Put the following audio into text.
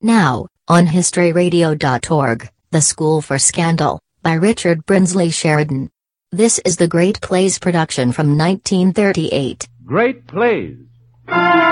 Now, on historyradio.org, The School for Scandal, by Richard Brinsley Sheridan. This is the Great Plays production from 1938. Great Plays.